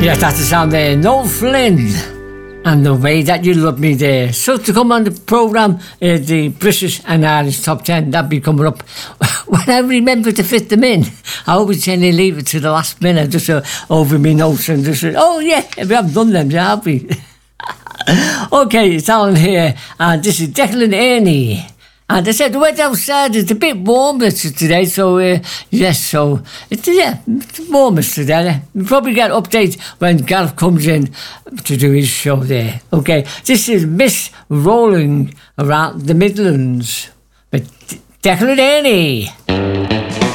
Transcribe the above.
Yes, that's the sound there. Noel Flynn and The Way That You Love Me there. So to come on the programme, the British and Irish Top 10, that'll be coming up when I remember to fit them in. I always tend to leave it to the last minute, just over me notes and just, oh yeah, we haven't done them, yeah, have we? Okay, it's Alan here, and this is Declan Ernie. And I said the weather outside is a bit warmer today, so yes, so it's warmer today. We'll probably get an update when Gareth comes in to do his show there. Okay, this is Miss Rolling Around the Midlands with Declan Ernie.